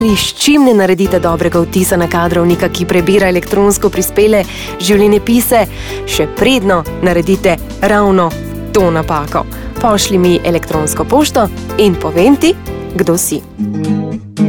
S čim ne naredite dobrega vtisa na kadrovnika, ki prebira elektronsko prispele življenjepise, še predno naredite ravno to napako. Pošlji mi elektronsko pošto in povem ti, kdo si.